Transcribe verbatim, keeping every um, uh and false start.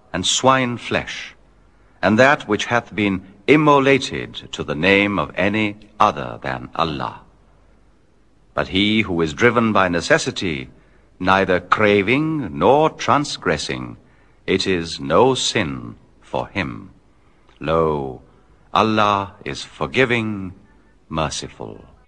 and swine flesh, and that which hath been immolated to the name of any other than Allah. But he who is driven by necessity, neither craving nor transgressing, it is no sin for him. Lo, Allah is forgiving, merciful.